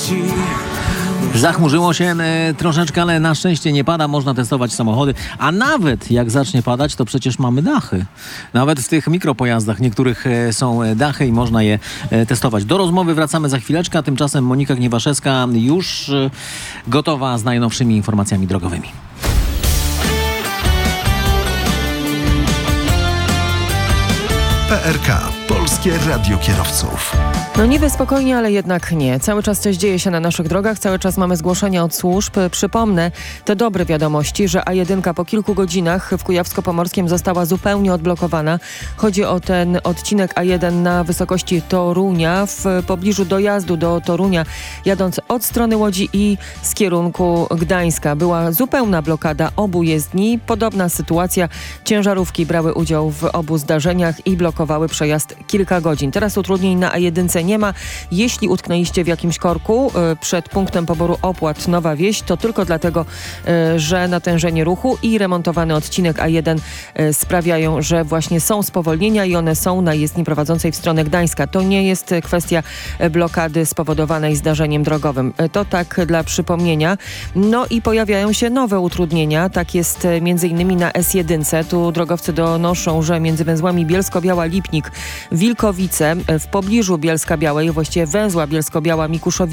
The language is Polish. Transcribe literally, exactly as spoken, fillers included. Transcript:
wiadomości. Zachmurzyło się e, troszeczkę, ale na szczęście nie pada, można testować samochody, a nawet jak zacznie padać, to przecież mamy dachy. Nawet w tych mikropojazdach niektórych e, są dachy i można je e, testować. Do rozmowy wracamy za chwileczkę, a tymczasem Monika Gniewaszewska już e, gotowa z najnowszymi informacjami drogowymi. P R K. Polskie Radio Kierowców. No niby spokojnie, ale jednak nie. Cały czas coś dzieje się na naszych drogach, cały czas mamy zgłoszenia od służb. Przypomnę te dobre wiadomości, że A jeden po kilku godzinach w Kujawsko-Pomorskiem została zupełnie odblokowana. Chodzi o ten odcinek A jeden na wysokości Torunia, w pobliżu dojazdu do Torunia, jadąc od strony Łodzi i z kierunku Gdańska. Była zupełna blokada obu jezdni. Podobna sytuacja. Ciężarówki brały udział w obu zdarzeniach i blokowały przejazd kilka godzin. Teraz utrudnień na A jeden nie ma. Jeśli utknęliście w jakimś korku y, przed punktem poboru opłat Nowa Wieś, to tylko dlatego, y, że natężenie ruchu i remontowany odcinek A jeden y, sprawiają, że właśnie są spowolnienia i one są na jezdni prowadzącej w stronę Gdańska. To nie jest kwestia blokady spowodowanej zdarzeniem drogowym. Y, to tak dla przypomnienia. No i pojawiają się nowe utrudnienia. Tak jest y, między innymi na S jeden. Tu drogowcy donoszą, że między węzłami Bielsko-Biała, Lipnik, Wilkowice, y, w pobliżu Bielska Białej, właściwie węzła Bielsko-Biała, Mikuszowice,